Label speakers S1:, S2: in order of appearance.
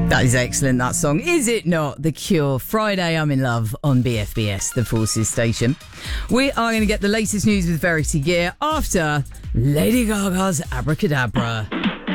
S1: That is excellent, that song. Is it not? The Cure. Friday, I'm in Love on BFBS, the Forces station. We are going to get the latest news with Verity Gear after Lady Gaga's Abracadabra.